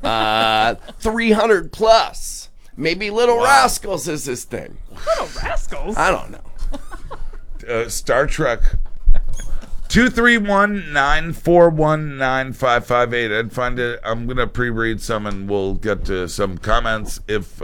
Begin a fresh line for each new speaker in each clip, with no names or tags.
300 plus. Maybe Little Rascals is this thing.
Little Rascals?
I don't know.
Star Trek. 231-941-9558. I'd find it. I'm gonna pre-read some, and we'll get to some comments if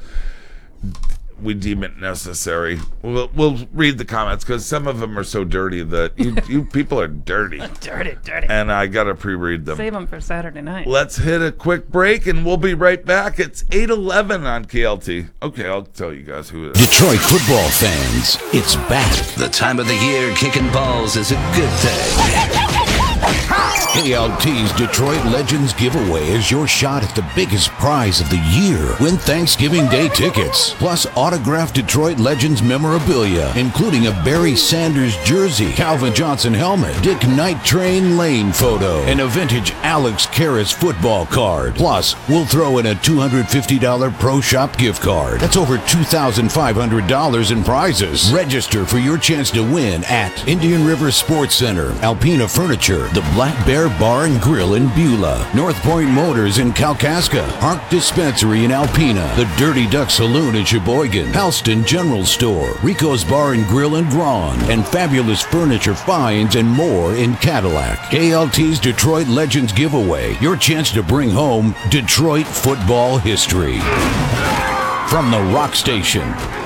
we deem it necessary. We'll read the comments because some of them are so dirty that you people are dirty.
Dirty.
And I gotta pre-read them.
Save them for Saturday night.
Let's hit a quick break, and we'll be right back. It's 8:11 on KLT. Okay, I'll tell you guys who it is.
Detroit football fans, it's back.
The time of the year kicking balls is a good thing.
KLT's Detroit Legends giveaway is your shot at the biggest prize of the year. Win Thanksgiving Day tickets, plus autographed Detroit Legends memorabilia, including a Barry Sanders jersey, Calvin Johnson helmet, Dick Night Train Lane photo, and a vintage Alex Karras football card. Plus, we'll throw in a $250 Pro Shop gift card. That's over $2,500 in prizes. Register for your chance to win at Indian River Sports Center, Alpina Furniture, the Black Bear Bar and Grill in Beulah, North Point Motors in Kalkaska, Park Dispensary in Alpena, the Dirty Duck Saloon in Sheboygan, Halston General Store, Rico's Bar and Grill in Braun, and Fabulous Furniture Finds and more in Cadillac. KLT's Detroit Legends giveaway, your chance to bring home Detroit football history. From the Rock Station,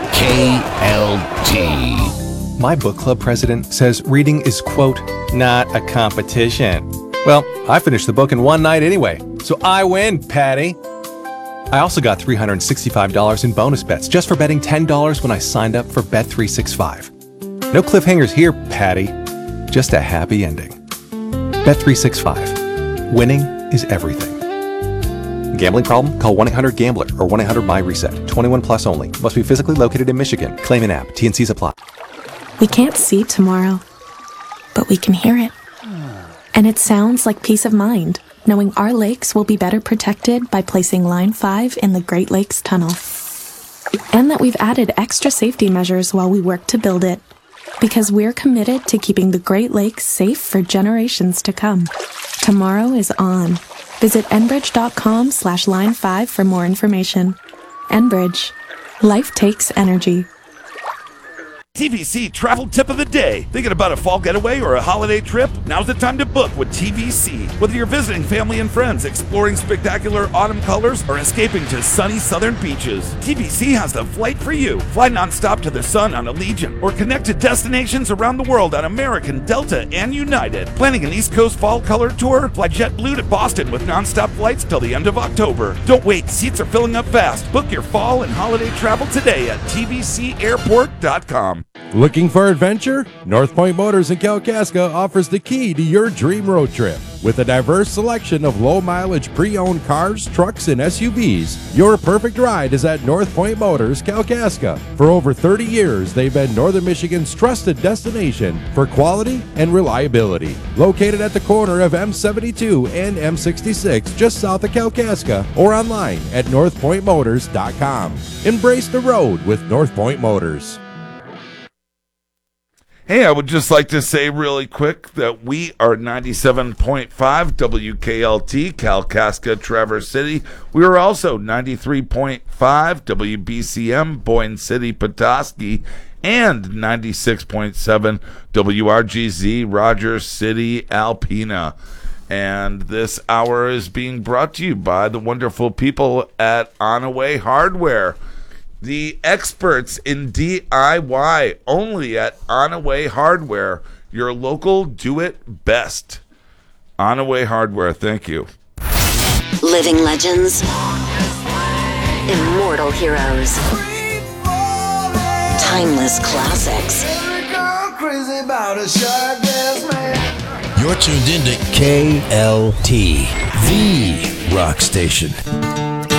KLT.
My book club president says reading is, quote, not a competition. Well, I finished the book in one night anyway, so I win, Patty. I also got $365 in bonus bets just for betting $10 when I signed up for Bet365. No cliffhangers here, Patty. Just a happy ending. Bet365. Winning is everything. Gambling problem? Call 1-800-GAMBLER or 1-800-MY-RESET. 21 plus only. Must be physically located in Michigan. Claim an app. T&Cs apply.
We can't see tomorrow, but we can hear it. And it sounds like peace of mind, knowing our lakes will be better protected by placing Line 5 in the Great Lakes Tunnel. And that we've added extra safety measures while we work to build it, because we're committed to keeping the Great Lakes safe for generations to come. Tomorrow is on. Visit enbridge.com/line5 for more information. Enbridge. Life takes energy.
TVC Travel Tip of the Day. Thinking about a fall getaway or a holiday trip? Now's the time to book with TVC. Whether you're visiting family and friends, exploring spectacular autumn colors, or escaping to sunny southern beaches, TVC has the flight for you. Fly nonstop to the sun on Allegiant or connect to destinations around the world on American, Delta, and United. Planning an East Coast fall color tour? Fly JetBlue to Boston with nonstop flights till the end of October. Don't wait, seats are filling up fast. Book your fall and holiday travel today at tvcairport.com.
Looking for adventure? North Point Motors in Kalkaska offers the key to your dream road trip. With a diverse selection of low-mileage pre-owned cars, trucks, and SUVs, your perfect ride is at North Point Motors, Kalkaska. For over 30 years, they've been Northern Michigan's trusted destination for quality and reliability. Located at the corner of M72 and M66, just south of Kalkaska, or online at northpointmotors.com. Embrace the road with North Point Motors.
Hey, I would just like to say really quick that we are 97.5 WKLT, Kalkaska, Traverse City. We are also 93.5 WBCM, Boyne City, Petoskey, and 96.7 WRGZ, Rogers City, Alpena. And this hour is being brought to you by the wonderful people at Onaway Hardware. The experts in DIY, only at Onaway Hardware, your local do-it-best. Onaway Hardware, thank you.
Living legends. Immortal heroes. Timeless classics.
You're tuned into KLT, the rock station.